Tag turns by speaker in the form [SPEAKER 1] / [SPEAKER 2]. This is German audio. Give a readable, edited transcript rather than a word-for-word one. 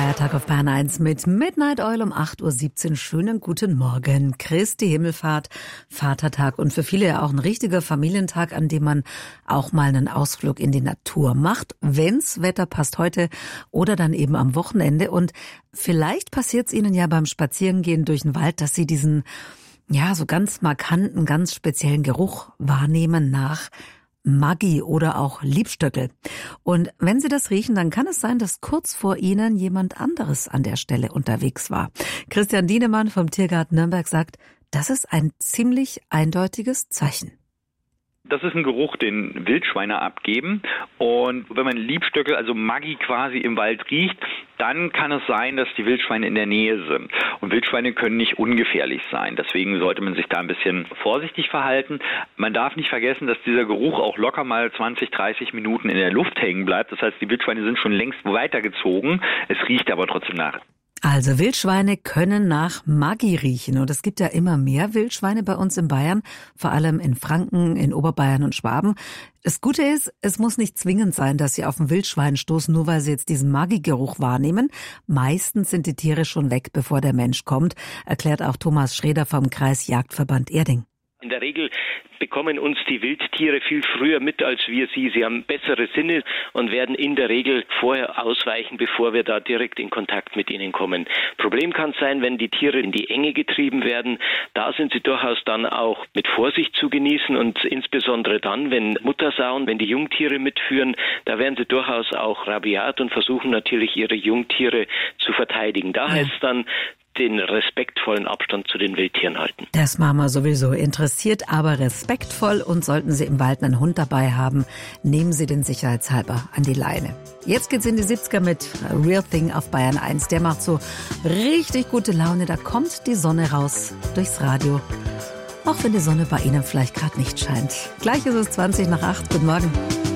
[SPEAKER 1] Feiertag auf Bayern 1 mit Midnight Oil um 8.17 Uhr. Schönen guten Morgen. Christi Himmelfahrt, Vatertag und für viele ja auch ein richtiger Familientag, an dem man auch mal einen Ausflug in die Natur macht, wenn's Wetter passt heute oder dann eben am Wochenende. Und vielleicht passiert's Ihnen ja beim Spazierengehen durch den Wald, dass Sie diesen, ja, so ganz markanten, ganz speziellen Geruch wahrnehmen nach Maggi oder auch Liebstöckel. Und wenn Sie das riechen, dann kann es sein, dass kurz vor Ihnen jemand anderes an der Stelle unterwegs war. Christian Dienemann vom Tiergarten Nürnberg sagt, das ist ein ziemlich eindeutiges Zeichen.
[SPEAKER 2] Das ist ein Geruch, den Wildschweine abgeben. Und wenn man Liebstöckel, also Maggi quasi im Wald riecht, dann kann es sein, dass die Wildschweine in der Nähe sind. Und Wildschweine können nicht ungefährlich sein. Deswegen sollte man sich da ein bisschen vorsichtig verhalten. Man darf nicht vergessen, dass dieser Geruch auch locker mal 20, 30 Minuten in der Luft hängen bleibt. Das heißt, die Wildschweine sind schon längst weitergezogen. Es riecht aber trotzdem nach.
[SPEAKER 1] Also Wildschweine können nach Maggi riechen und es gibt ja immer mehr Wildschweine bei uns in Bayern, vor allem in Franken, in Oberbayern und Schwaben. Das Gute ist, es muss nicht zwingend sein, dass Sie auf ein Wildschwein stoßen, nur weil Sie jetzt diesen Maggi-Geruch wahrnehmen. Meistens sind die Tiere schon weg, bevor der Mensch kommt, erklärt auch Thomas Schreder vom Kreisjagdverband Erding.
[SPEAKER 3] In der Regel bekommen uns die Wildtiere viel früher mit als wir sie. Sie haben bessere Sinne und werden in der Regel vorher ausweichen, bevor wir da direkt in Kontakt mit ihnen kommen. Problem kann sein, wenn die Tiere in die Enge getrieben werden. Da sind sie durchaus dann auch mit Vorsicht zu genießen und insbesondere dann, wenn Muttersauen, wenn die Jungtiere mitführen, da werden sie durchaus auch rabiat und versuchen natürlich ihre Jungtiere zu verteidigen. Da heißt es dann, den respektvollen Abstand zu den Wildtieren halten.
[SPEAKER 1] Das machen wir sowieso. Interessiert, aber respektvoll. Und sollten Sie im Wald einen Hund dabei haben, nehmen Sie den sicherheitshalber an die Leine. Jetzt geht's in die 70er mit Real Thing auf Bayern 1. Der macht so richtig gute Laune. Da kommt die Sonne raus durchs Radio. Auch wenn die Sonne bei Ihnen vielleicht gerade nicht scheint. Gleich ist es 20 nach 8. Guten Morgen.